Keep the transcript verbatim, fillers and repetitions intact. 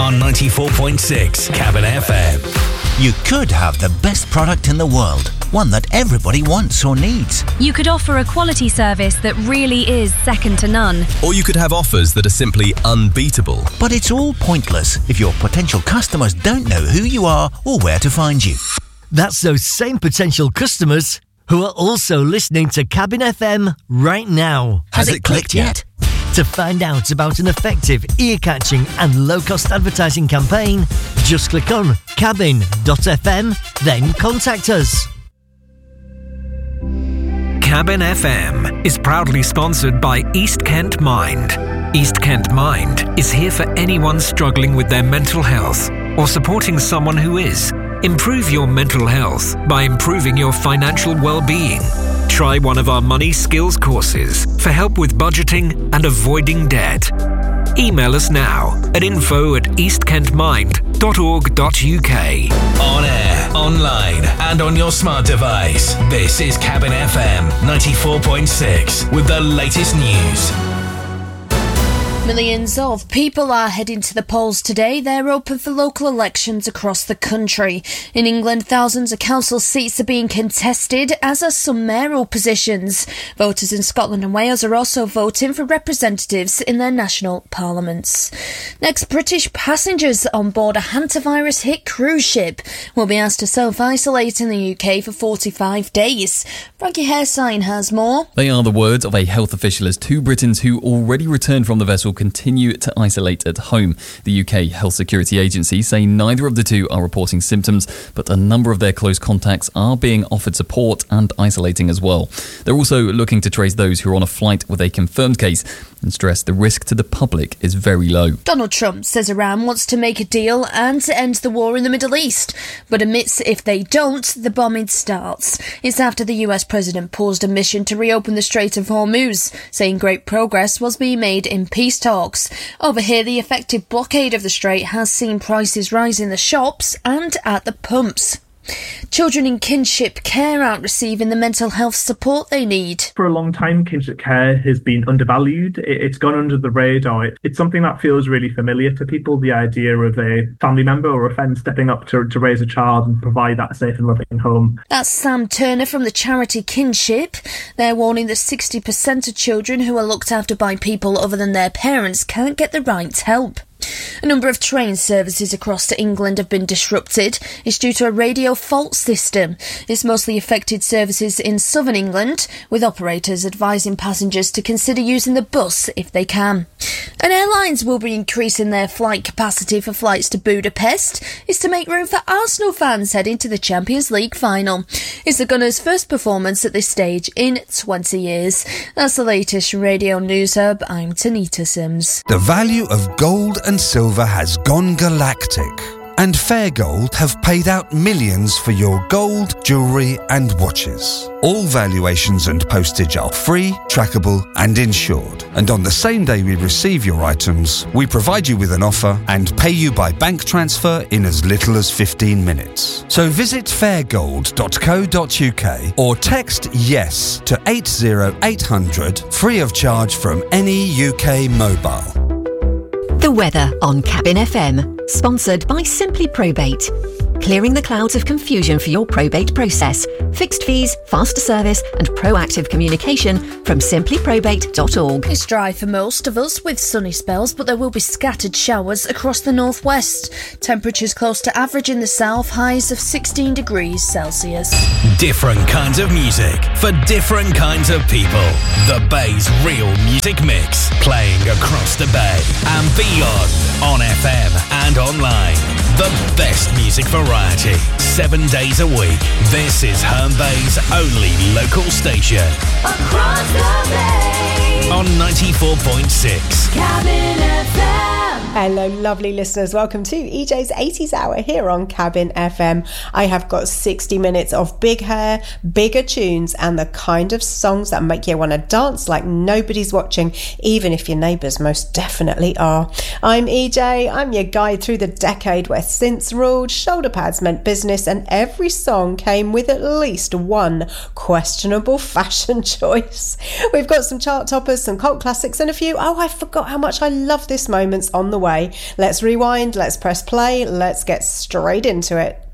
on ninety-four point six Cabin F M. You could have the best product in the world, one that everybody wants or needs. You could offer a quality service that really is second to none. Or you could have offers that are simply unbeatable. But it's all pointless if your potential customers don't know who you are or where to find you. That's those same potential customers who are also listening to Cabin F M right now. Has, Has it, it clicked, clicked yet? yet? To find out about an effective, ear-catching and low-cost advertising campaign, just click on cabin dot f m, then contact us. Cabin F M is proudly sponsored by East Kent Mind. East Kent Mind is here for anyone struggling with their mental health or supporting someone who is. Improve your mental health by improving your financial well-being. Try one of our money skills courses for help with budgeting and avoiding debt. Email us now at info at east kent mind dot org dot u k. On air, online and on your smart device. This is Cabin F M ninety-four point six with the latest news. Millions of people are heading to the polls today. They're open for local elections across the country. In England, thousands of council seats are being contested, as are some mayoral positions. Voters in Scotland and Wales are also voting for representatives in their national parliaments. Next, British passengers on board a hantavirus-hit cruise ship will be asked to self-isolate in the U K for forty-five days. Frankie Hairsign has more. They are the words of a health official as two Britons who already returned from the vessel continue to isolate at home. The U K Health Security Agency say neither of the two are reporting symptoms, but a number of their close contacts are being offered support and isolating as well. They're also looking to trace those who are on a flight with a confirmed case and stress the risk to the public is very low. Donald Trump says Iran wants to make a deal and to end the war in the Middle East, but admits if they don't, the bombing starts. It's after the U S president paused a mission to reopen the Strait of Hormuz, saying great progress was being made in peace talks. Over here, the effective blockade of the strait has seen prices rise in the shops and at the pumps. Children in kinship care aren't receiving the mental health support they need. For a long time, kinship care has been undervalued. It's gone under the radar. It's something that feels really familiar to people, the idea of a family member or a friend stepping up to, to raise a child and provide that safe and loving home. That's Sam Turner from the charity Kinship. They're warning that sixty percent of children who are looked after by people other than their parents can't get the right help. A number of train services across England have been disrupted. It's due to a radio fault system. It's mostly affected services in southern England, with operators advising passengers to consider using the bus if they can. And airlines will be increasing their flight capacity for flights to Budapest. It's to make room for Arsenal fans heading to the Champions League final. It's the Gunners' first performance at this stage in twenty years. That's the latest from Radio News Hub. I'm Tanita Sims. The value of gold and silver has gone galactic, and Fairgold have paid out millions for your gold, jewellery and watches. All valuations and postage are free, trackable and insured. And on the same day we receive your items, we provide you with an offer and pay you by bank transfer in as little as fifteen minutes. So visit fairgold dot co dot u k or text YES to eight zero eight hundred, free of charge from any U K mobile. The weather on Cabin F M, sponsored by Simply Probate. Clearing the clouds of confusion for your probate process. Fixed fees, faster service and proactive communication from simply probate dot org. It's dry for most of us with sunny spells, but there will be scattered showers across the northwest. Temperatures close to average in the south, highs of sixteen degrees Celsius. Different kinds of music for different kinds of people. The Bay's real music mix, playing across the Bay and beyond on F M and online. The best music variety, seven days a week. This is Herne Bay's only local station. Across the Bay. On ninety-four point six. Cabin F M. Hello, lovely listeners. Welcome to E J's eighties Hour here on Cabin F M. I have got sixty minutes of big hair, bigger tunes, and the kind of songs that make you want to dance like nobody's watching, even if your neighbours most definitely are. I'm E J. I'm your guide through the decade where synths ruled, shoulder pads meant business, and every song came with at least one questionable fashion choice. We've got some chart toppers, some cult classics, and a few, oh, I forgot how much I love this moments on the way. way. Let's rewind, let's press play, let's get straight into it.